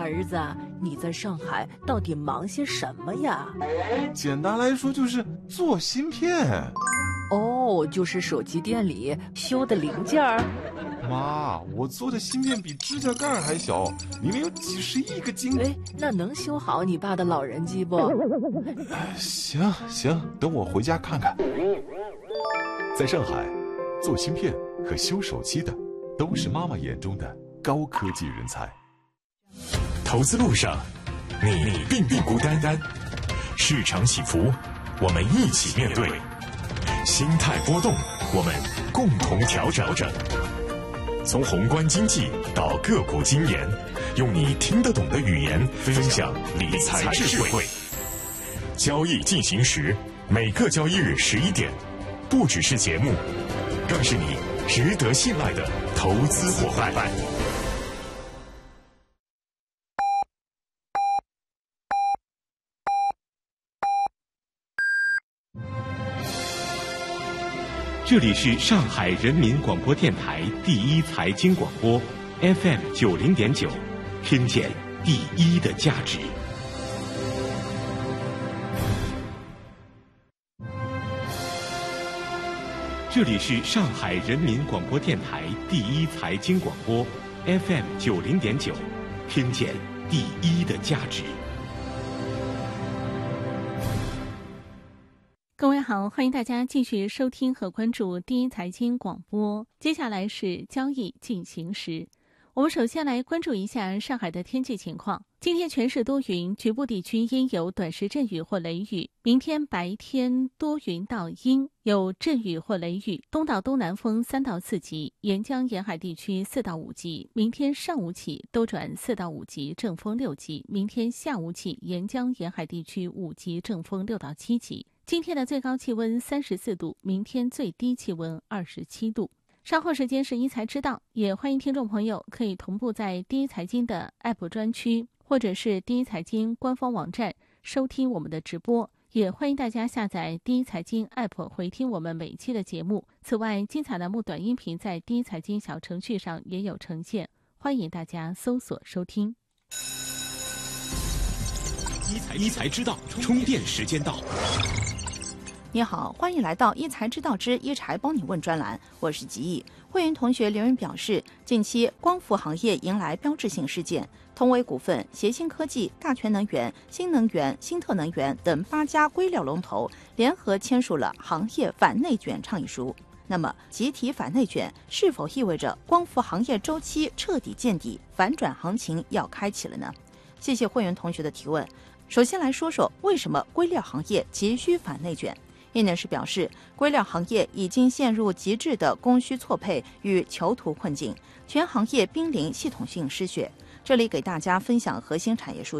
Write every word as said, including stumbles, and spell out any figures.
儿子，你在上海到底忙些什么呀？ 简单来说就是做芯片。 哦，就是手机店里修的零件儿。 妈，我做的芯片比指甲盖还小，里面有几十亿个晶。 哎，那能修好你爸的老人机不？ 行行，等我回家看看。 在上海，做芯片和修手机的都是妈妈眼中的高科技人才。 投资路上，你并不孤单单，市场起伏，我们一起面对；心态波动，我们共同调整。从宏观经济到个股经研，用你听得懂的语言分享理财智慧。交易进行时，每个交易日十一点，不只是节目，更是你值得信赖的投资伙伴。 这里是上海人民广播电台第一财经广播 F M 九零点九，听见第一的价值。这里是上海人民广播电台第一财经广播 F M 九零点九，听见第一的价值。 各位好，欢迎大家继续收听和关注第一财经广播。接下来是交易进行时，我们首先来关注一下上海的天气情况。今天全市多云，局部地区阴有短时阵雨或雷雨。明天白天多云到阴，有阵雨或雷雨，东到东南风三到四级，沿江沿海地区四到五级。明天上午起兜转四到五级，正风六级。明天下午起沿江沿海地区五级，正风六到七级。今天的最高气温三十四度，明天最低气温二十七度。稍后时间是一财知道，也欢迎听众朋友可以同步在第一财经的 App 专区或者是第一财经官方网站收听我们的直播，也欢迎大家下载第一财经 App 回听我们每期的节目。此外，精彩栏目短音频在第一财经小程序上也有呈现，欢迎大家搜索收听。 一财知道，充电时间到。 你好，欢迎来到一财知道之一财帮你问专栏，我是吉毅。会员同学留言表示，近期光伏行业迎来标志性事件，通威股份、协鑫科技、大全能源、新能源、新特能源等八家硅料龙头联合签署了行业反内卷倡议书。那么，集体反内卷是否意味着光伏行业周期彻底见底，反转行情要开启了呢？谢谢会员同学的提问。首先来说说为什么硅料行业急需反内卷。业内人士表示，硅料行业已经陷入极致的供需错配与囚徒困境，全行业濒临系统性失血。这里给大家分享核心产业数据。